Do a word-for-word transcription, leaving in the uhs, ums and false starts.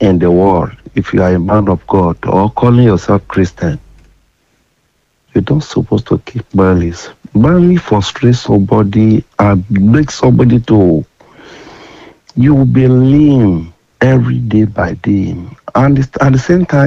in the world, if you are a man of God or calling yourself Christian, you don't supposed to keep malice. Malice frustrates somebody and makes somebody to, you will be lean every day by day. And at the same time,